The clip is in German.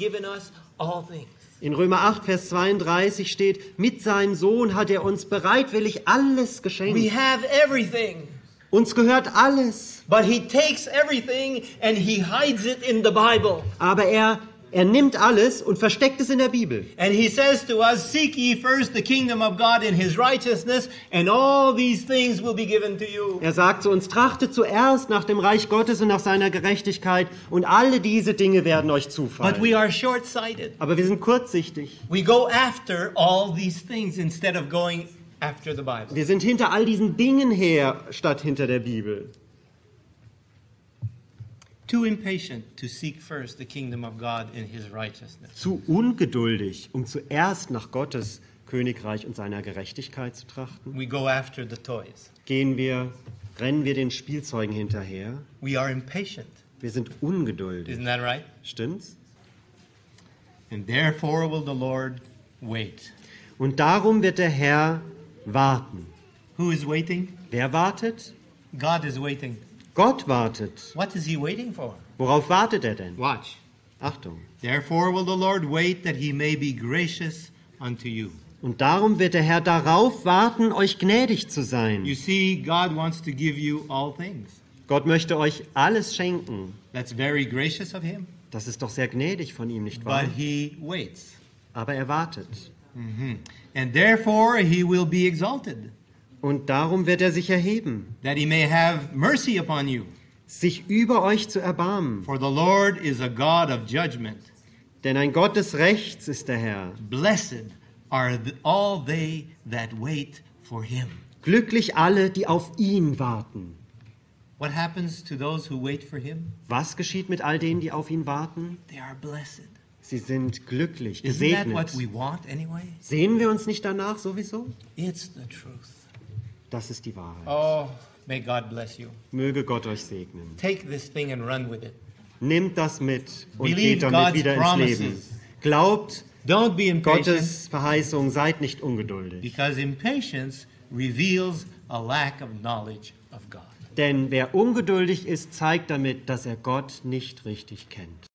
given us all things. In Römer 8, Vers 32 steht, mit seinem Sohn hat er uns bereitwillig alles We geschenkt. have everything. Uns gehört alles. But he takes everything and he hides it in the Bible. Aber er nimmt alles und versteckt es in der Bibel. And he says to us, seek ye first the kingdom of God and his righteousness, and all these things will be given to you. Er sagt zu uns, trachtet zuerst nach dem Reich Gottes und nach seiner Gerechtigkeit und alle diese Dinge werden euch But zufallen. we are short-sighted. Aber wir sind kurzsichtig. We go after all these things instead of going after the Bible. Wir sind hinter all diesen Dingen her, statt hinter der Bibel. Too impatient to seek first the kingdom of God and his righteousness. Zu ungeduldig, um zuerst nach Gottes Königreich und seiner Gerechtigkeit zu trachten. We go after the toys. Rennen wir den Spielzeugen hinterher. We are impatient. Wir sind ungeduldig. Isn't that right? Stimmt's? And therefore will the Lord wait. Und darum wird der Herr warten. Who is waiting? Wer wartet? God is waiting. Gott wartet. What is he waiting for? Worauf wartet er denn? Watch. Achtung. Therefore will the Lord wait that he may be gracious unto you. Und darum wird der Herr darauf warten, euch gnädig zu sein. You see, God wants to give you all things. Gott möchte euch alles schenken. That's very gracious of him, Das ist doch sehr gnädig von ihm, nicht wahr? but he waits. Aber er wartet. And therefore he will be exalted, Und darum wird er sich erheben, that he may have mercy upon you. sich über euch zu erbarmen. For the Lord is a God of judgment. Denn ein Gott des Rechts ist der Herr. Blessed are all they that wait for him. Glücklich alle, die auf ihn warten. What happens to those who wait for him? Was geschieht mit all denen, die auf ihn warten? They are blessed. Sie sind glücklich, Isn't that what gesegnet. we want anyway? Sehen wir uns nicht danach sowieso? It's the truth. Das ist die Wahrheit. Oh, may God bless you. Möge Gott euch segnen. Take this thing and run with it. Nehmt das mit und Believe geht damit God's wieder ins promises. Leben. Glaubt Don't be impatient, Gottes Verheißung, seid nicht ungeduldig. because impatience reveals a lack of knowledge of God. Denn wer ungeduldig ist, zeigt damit, dass er Gott nicht richtig kennt.